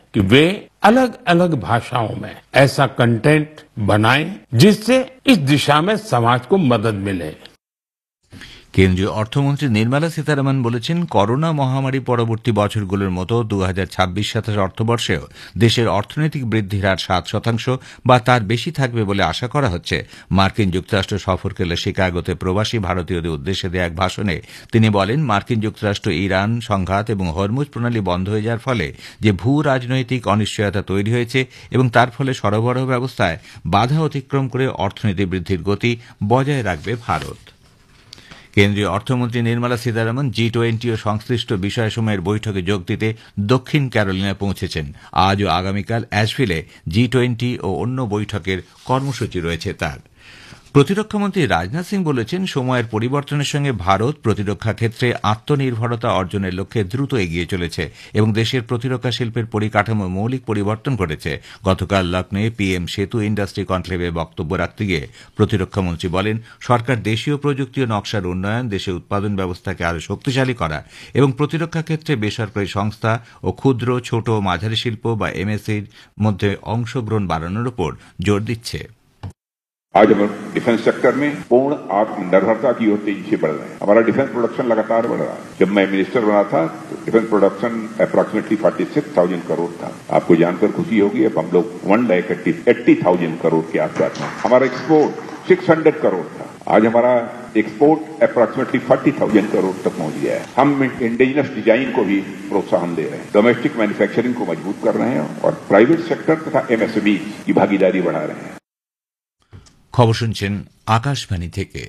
कि वे अलग अलग भाषाओं में ऐसा कंटेंट बनाएं जिससे इस दिशा में समाज को मदद मिले। কেন্দ্রীয় অর্থমন্ত্রী নির্মলা সীতারামন বলেছেন, করোনা মহামারী পরবর্তী বছরগুলোর মতো 2026-27 অর্থবর্ষেও দেশের অর্থনৈতিক বৃদ্ধির হার 7% বা তার বেশি থাকবে বলে আশা করা হচ্ছে। মার্কিন যুক্তরাষ্ট্র সফরকালে শিকাগোতে প্রবাসী ভারতীয়দের উদ্দেশ্যে দেয়া এক ভাষণে তিনি বলেন, মার্কিন যুক্তরাষ্ট্র ইরান সংঘাত এবং হরমুজ প্রণালী বন্ধ হয়ে যাওয়ার ফলে যে ভূ রাজনৈতিক অনিশ্চয়তা তৈরি হয়েছে এবং তার ফলে সরবরাহ ব্যবস্থায় বাধা অতিক্রম করে অর্থনীতি বৃদ্ধির গতি বজায় রাখবে ভারত। কেন্দ্রীয় অর্থমন্ত্রী নির্মলা সীতারামন G20 ও সংশ্লিষ্ট বিষয়সমূহের বৈঠকে যোগ দিতে দক্ষিণ ক্যারোলিনায় পৌঁছেছেন। আজ ও আগামীকাল অ্যাশভিলে G20 ও অন্য বৈঠকের কর্মসূচি রয়েছে তার। প্রতিরক্ষামন্ত্রী রাজনাথ সিং বলেছেন, সময়ের পরিবর্তনের সঙ্গে ভারত প্রতিরক্ষা ক্ষেত্রে আত্মনির্ভরতা অর্জনের লক্ষ্যে দ্রুত এগিয়ে চলেছে এবং দেশের প্রতিরক্ষা শিল্পের পরিকাঠামো মৌলিক পরিবর্তন ঘটেছে। গতকাল লখনৌয়ে PM সেতু ইন্ডাস্ট্রি কনক্লেভে বক্তব্য রাখতে গিয়ে প্রতিরক্ষামন্ত্রী বলেন, সরকার দেশীয় প্রযুক্তি ও নকশার উন্নয়ন, দেশে উৎপাদন ব্যবস্থাকে আরও শক্তিশালী করা এবং প্রতিরক্ষা ক্ষেত্রে বেসরকারি সংস্থা ও ক্ষুদ্র, ছোট ও মাঝারি শিল্প বা MSEর মধ্যে অংশগ্রহণ বাড়ানোর উপর জোর দিচ্ছে। आज हम डिफेंस सेक्टर में पूर्ण आत्मनिर्भरता की ओर तेजी से बढ़ रहे हैं। हमारा डिफेंस प्रोडक्शन लगातार बढ़ रहा है। जब मैं मिनिस्टर बना था तो डिफेंस प्रोडक्शन अप्रोक्सीमेटली 46,000 करोड़ था। आपको जानकर खुशी होगी अब हम लोग 1,80,000 करोड़ के आसपास हैं। हमारा एक्सपोर्ट 600 करोड़ था, आज हमारा एक्सपोर्ट अप्रोक्सीमेटली 40,000 करोड़ तक पहुंच गया है। हम इंडिजिनस डिजाइन को भी प्रोत्साहन दे रहे हैं, डोमेस्टिक मैन्युफैक्चरिंग को मजबूत कर रहे हैं और प्राइवेट सेक्टर तथा MSME की भागीदारी बढ़ा रहे हैं। খবর শুনছেন আকাশবাণী থেকে।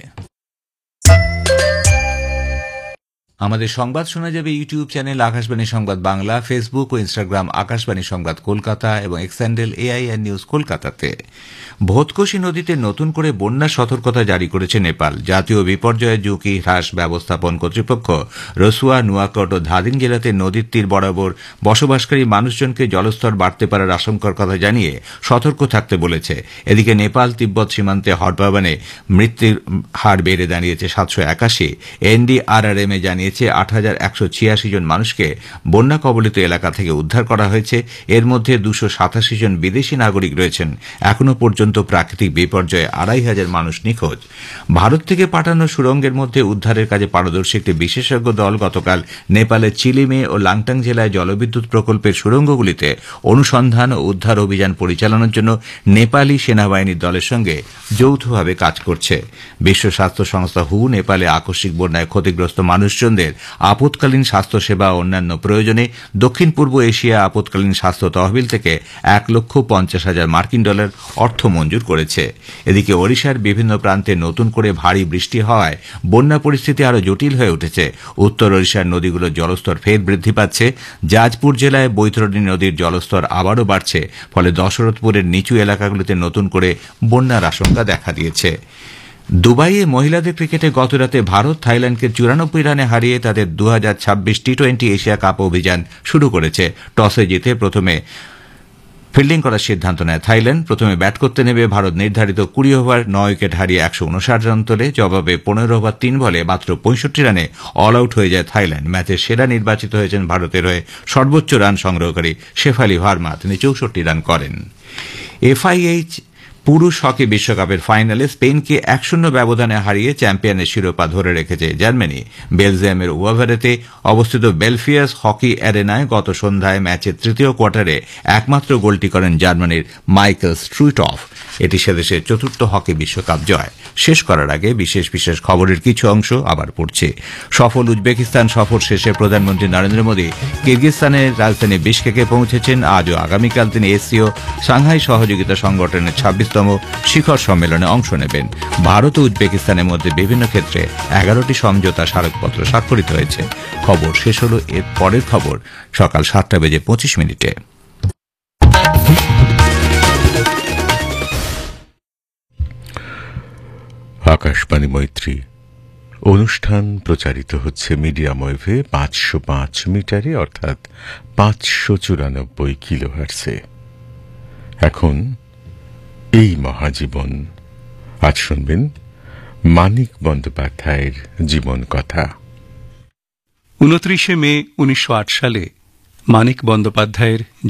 আমাদের সংবাদ শোনা যাবে ইউটিউব চ্যানেল আকাশবাণী সংবাদ বাংলা, ফেসবুক ও ইনস্টাগ্রাম আকাশবাণী সংবাদ কলকাতা এবং এক্স হ্যান্ডেল AIR নিউজ কলকাতাতে। ভোতকোশী নদীতে নতুন করে বন্যা সতর্কতা জারি করেছে নেপাল। জাতীয় বিপর্যয় ঝুঁকি হ্রাস ব্যবস্থাপন কর্তৃপক্ষ রসুয়া, নুয়াকোট ও ধাদিং জেলাতে নদীর তীর বরাবর বসবাসকারী মানুষজনকে জলস্তর বাড়তে পারার আশঙ্কার কথা জানিয়ে সতর্ক থাকতে বলেছে। এদিকে নেপাল তিব্বত সীমান্তে হটবাবানে মৃত্যুর হার বেড়ে দাঁড়িয়েছে 781। NDRRM জানিয়েছে 8,186 জন মানুষকে বন্যা কবলিত এলাকা থেকে উদ্ধার করা হয়েছে। এর মধ্যে 287 জন বিদেশি নাগরিক রয়েছেন। এখনও পর্যন্ত প্রাকৃতিক বিপর্যয়ে 2,500 মানুষ নিখোঁজ। ভারত থেকে পাঠানো সুড়ঙ্গের মধ্যে উদ্ধারের কাজে পারদর্শী একটি বিশেষজ্ঞ দল গতকাল নেপালের চিলিমে ও লাংটাং জেলায় জলবিদ্যুৎ প্রকল্পের সুড়ঙ্গগুলিতে অনুসন্ধান ও উদ্ধার অভিযান পরিচালনার জন্য নেপালি সেনাবাহিনীর দলের সঙ্গে যৌথভাবে কাজ করছে। বিশ্ব স্বাস্থ্য সংস্থা WHO নেপালে আকস্মিক বন্যায় ক্ষতিগ্রস্ত মানুষজনদের আপৎকালীন স্বাস্থ্যসেবা ও অন্যান্য প্রয়োজনে দক্ষিণ পূর্ব এশিয়া আপৎকালীন স্বাস্থ্য তহবিল থেকে $1,50,000 অর্থ মঞ্জুর করেছে। এদিকে ওড়িশার বিভিন্ন প্রান্তে নতুন করে ভারী বৃষ্টি হওয়ায় বন্যা পরিস্থিতি আরও জটিল হয়ে উঠেছে। উত্তর ওড়িশার নদীগুলোর জলস্তর ফের বৃদ্ধি পাচ্ছে। জাজপুর জেলায় বৈতরণী নদীর জলস্তর আবারও বাড়ছে, ফলে দশরথপুরের নিচু এলাকাগুলিতে নতুন করে বন্যার আশঙ্কা দেখা দিয়েছে। দুবাইয়ে মহিলাদের ক্রিকেটে গতরাতে ভারত থাইল্যান্ডকে 94 রানে হারিয়ে তাদের 2026 T20 এশিয়া কাপ অভিযান শুরু করেছে। টসে জিতে প্রথমে ফিল্ডিং করার সিদ্ধান্ত নেয় থাইল্যান্ড। প্রথমে ব্যাট করতে নেমে ভারত নির্ধারিত 20 ওভার 9 উইকেট হারিয়ে 159 রান তোলে। জবাবে 15 ওভার 3 বলে মাত্র 65 রানে অল আউট হয়ে যায় থাইল্যান্ড। ম্যাচের সেরা নির্বাচিত হয়েছেন ভারতের হয়ে সর্বোচ্চ রান সংগ্রহকারী শেফালি ভার্মা, তিনি 64 রান করেন। FIH পুরুষ হকি বিশ্বকাপের ফাইনালে স্পেনকে 1-0 ব্যবধানে হারিয়ে চ্যাম্পিয়নের শিরোপা ধরে রেখেছে জার্মানি। বেলজিয়ামের ওয়াভারেতে অবস্থিত বেলফিয়াস হকি অ্যারেনায় গত সন্ধ্যায় ম্যাচের তৃতীয় কোয়ার্টারে একমাত্র গোলটি করেন জার্মানির মাইকেল স্ট্রুটফ। এটি সেদেশের চতুর্থ হকি বিশ্বকাপ জয়। শেষ করার আগে বিশেষ বিশেষ খবরের কিছু অংশ আবার পড়ছে। সফল উজবেকিস্তান সফর শেষে প্রধানমন্ত্রী নরেন্দ্র মোদী কিরগিজস্তানের রাজধানী বিশকেকে পৌঁছেছেন। আজ ও আগামীকাল তিনি এসসিও সাংহাই সহযোগিতা সংগঠনের 26তম শিখর সম্মেলনে অংশ নেবেন। ভারত ও উজবেকিস্তানের মধ্যে বিভিন্ন ক্ষেত্রে 11টি সমঝোতা স্মারকপত্র স্বাক্ষরিত হয়েছে। খবর শেষ হল। এর পরের খবর সকাল 7:25। আকাশবাণী মৈত্রী অনুষ্ঠান প্রচারিত হচ্ছে মিডিয়াম ওয়েভে 505 মিটারে, অর্থাৎ 594 কিলোহার্টজে। এখন এই মহাজীবন, আজ শুনবেন মানিক বন্দ্যোপাধ্যায়ের জীবন কথা। 29 মে 1908 সালে মানিক বন্দ্যোপাধ্যায়ের